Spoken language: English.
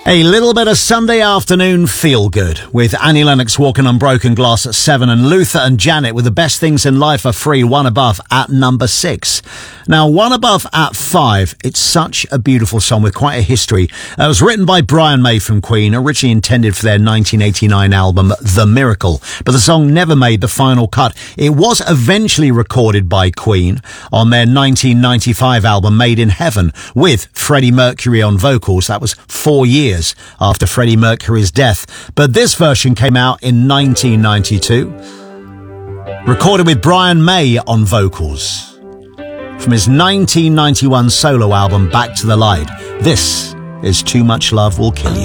A little bit of Sunday afternoon feel good with Annie Lennox walking on broken glass at 7 and Luther and Janet with The Best Things in Life Are Free, One Above at number 6. Now, One Above at 5, it's such a beautiful song with quite a history. It was written by Brian May from Queen, originally intended for their 1989 album The Miracle, but the song never made the final cut. It was eventually recorded by Queen on their 1995 album Made in Heaven with Freddie Mercury on vocals. That was 4 years after Freddie Mercury's death, but this version came out in 1992, recorded with Brian May on vocals from his 1991 solo album Back to the Light. This is Too Much Love Will Kill You.